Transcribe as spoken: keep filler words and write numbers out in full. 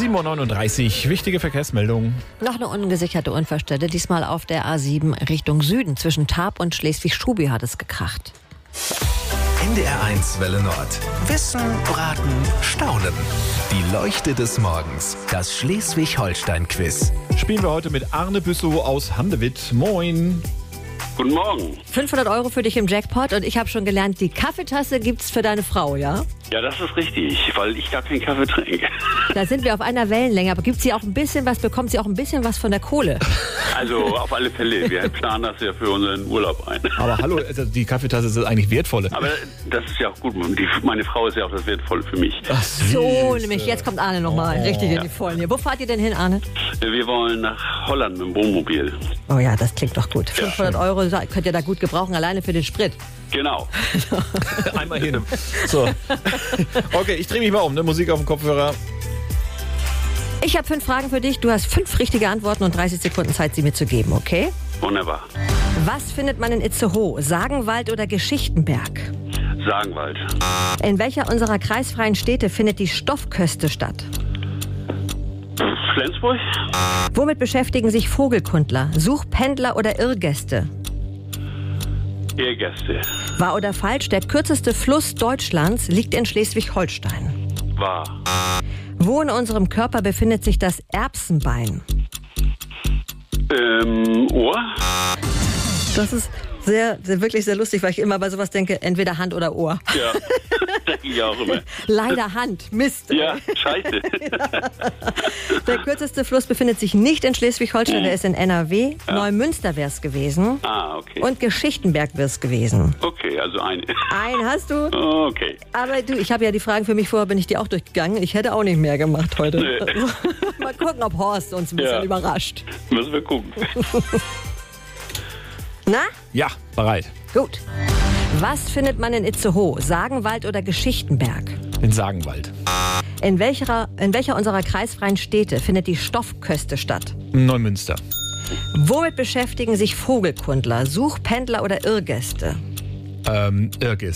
sieben Uhr neununddreißig, wichtige Verkehrsmeldung. Noch eine ungesicherte Unfallstelle, diesmal auf der A sieben Richtung Süden. Zwischen Tarp und Schleswig-Schubi hat es gekracht. N D R eins Welle Nord. Wissen, Braten, Staunen. Die Leuchte des Morgens. Das Schleswig-Holstein-Quiz. Spielen wir heute mit Arne Büssow aus Handewitt. Moin. Guten Morgen. fünfhundert Euro für dich im Jackpot und ich habe schon gelernt, die Kaffeetasse gibt's für deine Frau, ja? Ja, das ist richtig, weil ich gar keinen Kaffee trinke. Da sind wir auf einer Wellenlänge, aber gibt sie auch ein bisschen was, bekommt sie auch ein bisschen was von der Kohle? Also auf alle Fälle, wir planen das ja für unseren Urlaub ein. Aber hallo, also die Kaffeetasse ist eigentlich wertvolle. Aber das ist ja auch gut, die, meine Frau ist ja auch das Wertvolle für mich. Ach, So, nämlich jetzt kommt Arne nochmal Oh. richtig in die Vollen hier. Wo fahrt ihr denn hin, Arne? Wir wollen nach Holland mit dem Wohnmobil. Oh ja, das klingt doch gut. Ja. fünfhundert Euro könnt ihr da gut gebrauchen, alleine für den Sprit. Genau. Einmal hin. So. Okay, ich drehe mich mal um, ne? Musik auf dem Kopfhörer. Ich habe fünf Fragen für dich. Du hast fünf richtige Antworten und dreißig Sekunden Zeit, sie mir zu geben, okay? Wunderbar. Was findet man in Itzehoe? Sagenwald oder Geschichtenberg? Sagenwald. In welcher unserer kreisfreien Städte findet die Stoffköste statt? Flensburg? Womit beschäftigen sich Vogelkundler? Suchpendler oder Irrgäste? Ehrgäste. Wahr oder falsch? Der kürzeste Fluss Deutschlands liegt in Schleswig-Holstein. Wahr. Wo in unserem Körper befindet sich das Erbsenbein? Ähm, Ohr? Das ist sehr, sehr, wirklich sehr lustig, weil ich immer bei sowas denke, entweder Hand oder Ohr. Ja, denke ich auch immer. Leider Hand. Mist. Ja, scheiße. Der kürzeste Fluss befindet sich nicht in Schleswig-Holstein, der ist in N R W. Ja. Neumünster wäre es gewesen. Ah, okay. Und Geschichtenberg wäre es gewesen. Okay, also eine. Einen hast du. Okay. Aber du, ich habe ja die Fragen für mich vorher, bin ich die auch durchgegangen. Ich hätte auch nicht mehr gemacht heute. Nee. Mal gucken, ob Horst uns ein bisschen Ja. überrascht. Müssen wir gucken. Na? Ja, bereit. Gut. Was findet man in Itzehoe? Sagenwald oder Geschichtenberg? In Sagenwald. In welcher, in welcher unserer kreisfreien Städte findet die Stoffköste statt? Neumünster. Womit beschäftigen sich Vogelkundler? Suchpendler oder Irrgäste? Ähm, Irrgäste.